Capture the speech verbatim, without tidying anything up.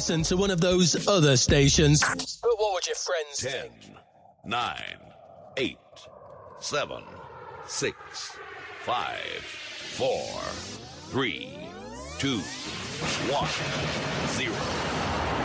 listen to one of those other stations. But what would your friends Ten, think? nine, eight, seven, six, five, four, three, two, one, zero.